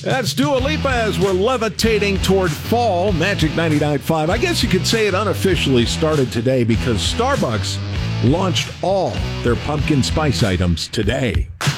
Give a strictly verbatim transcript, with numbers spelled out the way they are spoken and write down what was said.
That's Dua Lipa as we're levitating toward fall. Magic ninety-nine point five. I guess you could say it unofficially started today because Starbucks launched all their pumpkin spice items today.